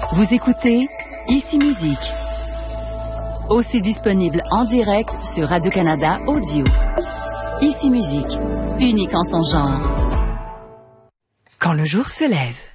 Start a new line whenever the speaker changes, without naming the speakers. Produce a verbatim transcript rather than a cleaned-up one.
Vous écoutez Ici Musique. Aussi disponible en direct sur Radio-Canada Audio. Ici Musique, unique en son genre. Quand le jour se lève.